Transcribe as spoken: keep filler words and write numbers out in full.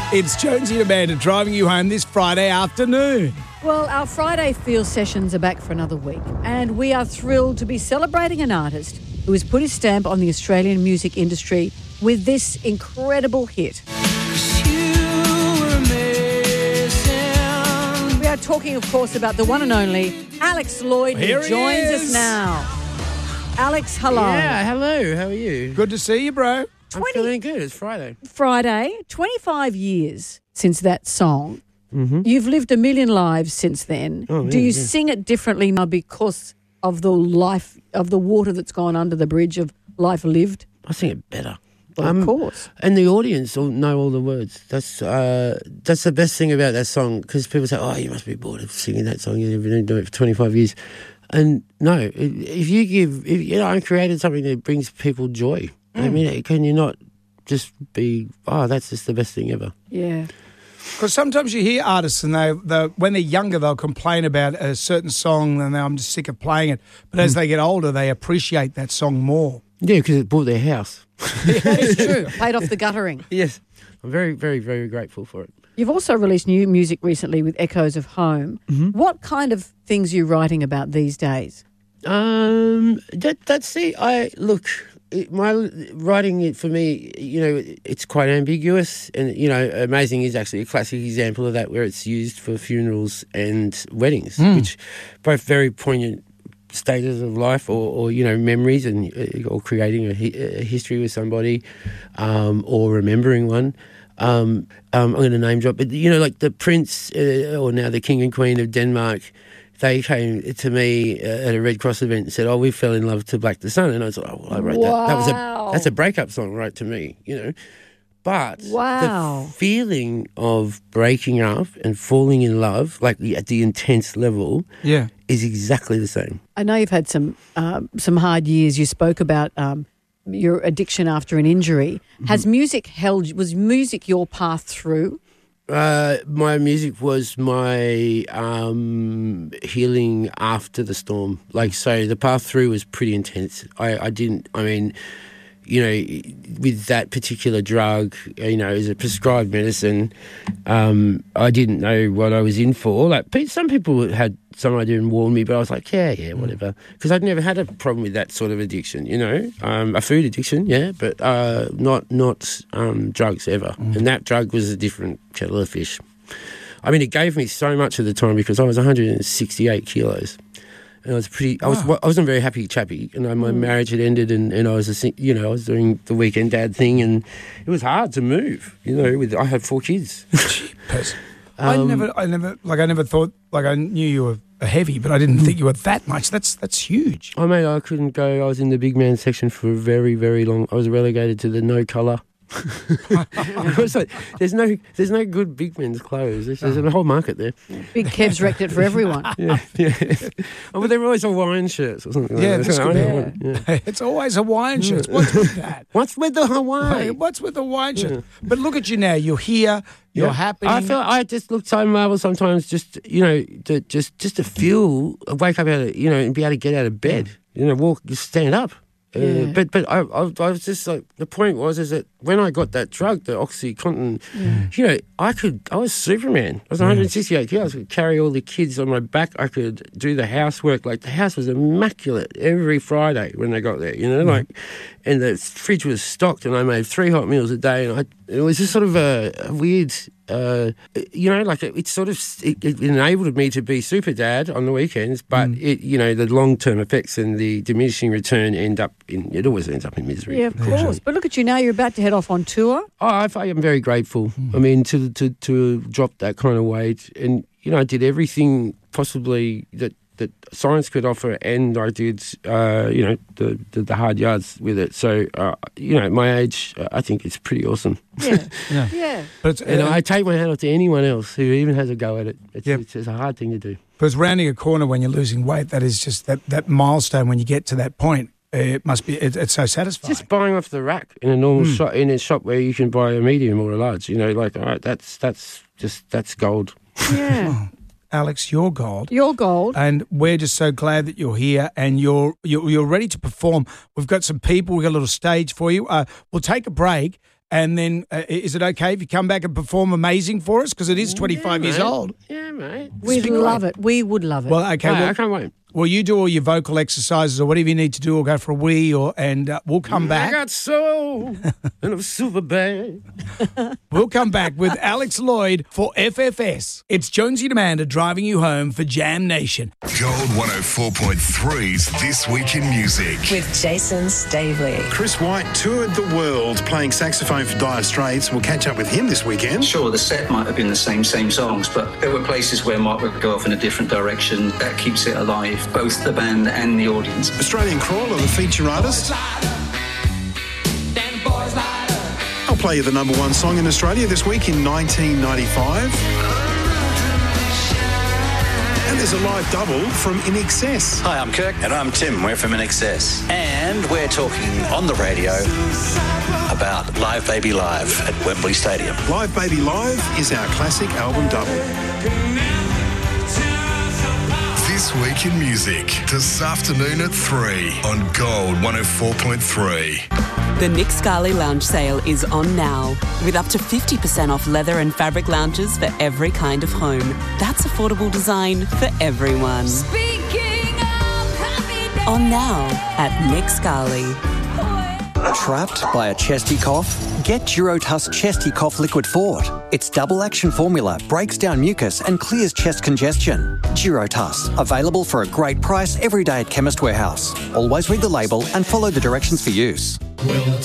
It's Jonesy and Amanda driving you home this Friday afternoon. Well, our Friday Feel sessions are back for another week, and we are thrilled to be celebrating an artist who has put his stamp on the Australian music industry with this incredible hit. We are talking, of course, about the one and only Alex Lloyd, Here who he joins is. us now. Alex, hello. Yeah, hello. How are you? Good to see you, bro. I'm feeling good. It's Friday. Friday, twenty-five years since that song. Mm-hmm. You've lived a million lives since then. Oh, Do yeah, you yeah. sing it differently now because of the life, of the water that's gone under the bridge of life lived? I sing it better. Well, Um, of course. And the audience will know all the words. That's uh, that's the best thing about that song, because people say, "Oh, you must be bored of singing that song. You've been doing it for twenty-five years." And no, if if you give, if, you know, I created something that brings people joy. Mm. I mean, can you not just be, oh, that's just the best thing ever? Yeah. Because sometimes you hear artists and they, they, when they're younger, they'll complain about a certain song and I'm just sick of playing it. But as they get older, they appreciate that song more. Yeah, because it bought their house. That is true. Paid off the guttering. Yes, I'm very, very, very grateful for it. You've also released new music recently with Echoes of Home. Mm-hmm. What kind of things are you writing about these days? Um, that that's it. I look, it, my writing it for me, you know, it's quite ambiguous, and you know, Amazing is actually a classic example of that, where it's used for funerals and weddings, Mm. which both very poignant stages of life, or, or you know, memories, and uh, or creating a, hi- a history with somebody, um, or remembering one. Um, um, I'm going to name drop, but you know, like the Prince, uh, or now the King and Queen of Denmark. They came to me uh, at a Red Cross event and said, "Oh, we fell in love to Black the Sun," and I was like, "Oh, well, I wrote that. That was Wow. a that's a breakup song, right to me, you know." But Wow. the feeling of breaking up and falling in love, like the, at the intense level, Yeah. is exactly the same. I know you've had some um, some hard years. You spoke about um, your addiction after an injury. Has music held? Was music your path through? Uh, my music was my um, healing after the storm. Like, so the path through was pretty intense. I, I didn't, I mean, you know, with that particular drug, you know, as a prescribed medicine, um, I didn't know what I was in for. Like, pe- some people had some idea and warned me, but I was like, yeah, yeah, whatever. Because I'd never had a problem with that sort of addiction, you know, um, a food addiction, yeah, but uh, not not um, drugs ever. Mm. And that drug was a different kettle of fish. I mean, it gave me so much at the time, because I was one hundred sixty-eight kilos. And I was pretty. I was. Wow. I wasn't very happy, chappy. And my marriage had ended, and, and I was, a, sing- you know, I was doing the weekend dad thing, and it was hard to move. You know, with I had four kids. Jeepers. I Um, never, I never, like, I never thought, like, I knew you were heavy, but I didn't think you were that much. That's that's huge. I mean, I couldn't go. I was in the big man section for a very, very long. I was relegated to the no colour. It was like, there's no, there's no good big men's clothes. There's, there's a whole market there. Big Kev's wrecked it for everyone. Yeah, yeah. Oh, but they were always Hawaiian shirts or something. Yeah, like this that. could I be- don't want- yeah. It's always Hawaiian shirts. What's with that? What's with the Hawaii? Hey, what's with the Hawaiian shirts? But look at you now. You're here. You're Yeah. happy. I feel I just look so marvelous sometimes. Just you know, to, just just to feel, wake up out of, you know, and be able to get out of bed. You know, walk, just stand up. Uh, Yeah. but but I, I I was just like, the point was is that when I got that drug, the OxyContin, you know, I could I was Superman. I was one hundred sixty-eight kilos. I could carry all the kids on my back. I could do the housework. Like, the house was immaculate every Friday when they got there. You know, like, and the fridge was stocked, and I made three hot meals a day, and I it was just sort of a, a weird. Uh, you know, like it, it sort of it, it enabled me to be super dad on the weekends, but it, you know, the long term effects and the diminishing return end up in it always ends up in misery. Yeah, of course. But look at you now. You're about to head off on tour. Oh, I, I am very grateful. I mean, to to to drop that kind of weight, and you know, I did everything possibly that. that science could offer, and I did, uh, you know, the, the the hard yards with it. So, uh, you know, at my age, uh, I think it's pretty awesome. Yeah. Yeah. Yeah. But it's, And uh, I take my hat off to anyone else who even has a go at it. It's, Yeah. it's, it's a hard thing to do. but it's rounding a corner when you're losing weight. That is just that, that milestone when you get to that point. It must be. It, it's so satisfying. Just buying off the rack in a normal shop, in a shop where you can buy a medium or a large. You know, like, all right, that's that's just that's gold. Yeah. Alex, you're gold. You're gold. And we're just so glad that you're here and you're you're, you're ready to perform. We've got some people. We've got a little stage for you. Uh, we'll take a break. And then uh, is it okay if you come back and perform amazing for us? Because it is twenty-five yeah, years mate. old. Yeah, mate. We'd Speak love away. it. We would love it. Well, okay. Hey, well, I can't wait. well, you do all your vocal exercises or whatever you need to do, or go for a wee, or and uh, we'll come I back. got soul in a silver bag. We'll come back with Alex Lloyd for F F S. It's Jonesy and Amanda driving you home for Jam Nation. Gold one oh four point three's This Week in Music. With Jason Stavely. Chris White toured the world playing saxophone for Dire Straits. We'll catch up with him this weekend. Sure, the set might have been the same, same songs, but there were places where Mark would go off in a different direction. That keeps it alive, both the band and the audience. Australian Crawler, the feature artist. I'll play you the number one song in Australia this week in nineteen ninety-five. And there's a live double from In Excess. Hi, I'm Kirk. And I'm Tim. We're from In Excess. And we're talking on the radio about Live Baby Live at Wembley Stadium. Live Baby Live is our classic album double. This Week in Music, this afternoon at three on Gold one oh four point three. The Nick Scali Lounge sale is on now, with up to fifty percent off leather and fabric lounges for every kind of home. That's affordable design for everyone. On now at Nick Scali. Trapped by a chesty cough? Get Durotus Chesty Cough Liquid Fort. Its double action formula breaks down mucus and clears chest congestion. Durotus, available for a great price every day at Chemist Warehouse. Always read the label and follow the directions for use. Well,